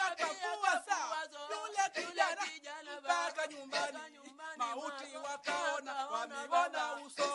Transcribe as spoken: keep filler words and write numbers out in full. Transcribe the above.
akakuwa saa yule kijana mpaka nyumbani, mauti wakaona, wameona uso